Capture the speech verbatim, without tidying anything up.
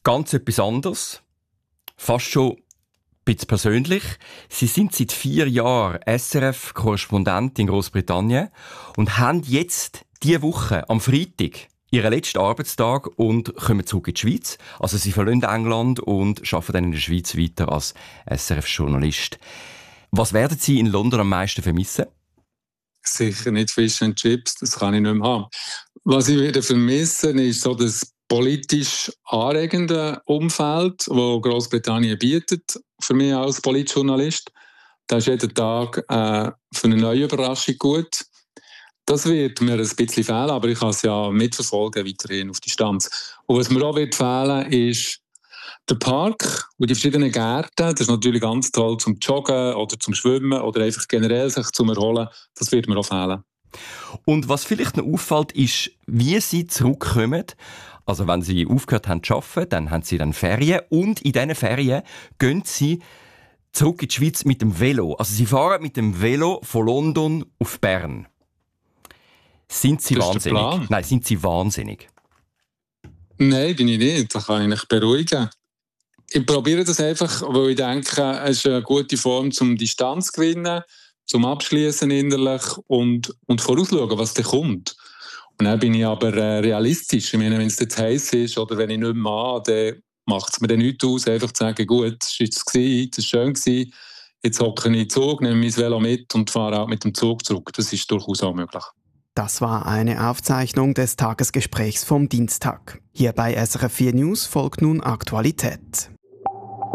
ganz etwas anderes. Fast schon ein bisschen persönlich. Sie sind seit vier Jahren S R F-Korrespondent in Großbritannien und haben jetzt diese Woche am Freitag ihren letzten Arbeitstag und kommen zurück in die Schweiz. Also sie verlassen England und arbeiten dann in der Schweiz weiter als S R F-Journalist. Was werden Sie in London am meisten vermissen? Sicher nicht Fish and Chips, das kann ich nicht mehr haben. Was ich wieder vermisse, ist so das politisch anregende Umfeld, das Großbritannien bietet, für mich als Politjournalist. Da ist jeden Tag äh, für eine neue Überraschung gut. Das wird mir ein bisschen fehlen, aber ich kann es ja mitverfolgen, weiterhin auf Distanz. Und was mir auch wird fehlen, ist der Park und die verschiedenen Gärten. Das ist natürlich ganz toll zum Joggen oder zum Schwimmen oder einfach generell sich zum Erholen. Das wird mir auch fehlen. Und was vielleicht noch auffällt, ist, wie Sie zurückkommen. Also wenn Sie aufgehört haben zu arbeiten, dann haben Sie dann Ferien und in diesen Ferien gehen Sie zurück in die Schweiz mit dem Velo. Also Sie fahren mit dem Velo von London auf Bern. Sind Sie das wahnsinnig? Nein, sind Sie wahnsinnig? Nein, bin ich nicht. Da kann ich mich beruhigen. Ich probiere das einfach, weil ich denke, es ist eine gute Form zum Distanz gewinnen, zum Abschließen innerlich und, und vorausschauen, was da kommt. Und dann bin ich aber äh, realistisch. Ich meine, wenn es jetzt heiß ist oder wenn ich nicht mehr an, dann macht es mir dann nichts aus, einfach zu sagen, gut, es war jetzt, es war schön gewesen, jetzt hocke ich in den Zug, nehme mein Velo mit und fahre auch mit dem Zug zurück. Das ist durchaus auch möglich. Das war eine Aufzeichnung des Tagesgesprächs vom Dienstag. Hier bei S R F vier News folgt nun Aktualität.